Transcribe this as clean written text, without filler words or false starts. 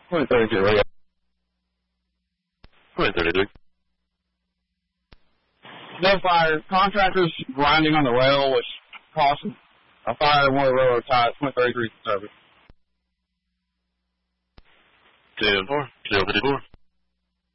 2032, right? 2033. No fire. Contractors grinding on the rail, which caused a fire in one of the railroad ties. 2033 service. 10-4, 054.